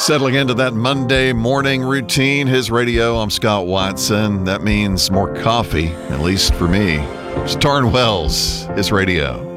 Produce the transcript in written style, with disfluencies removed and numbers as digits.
Settling into that Monday morning routine, his radio. I'm Scott Watson. That means more coffee, at least for me. It's Tarn Wells, his radio.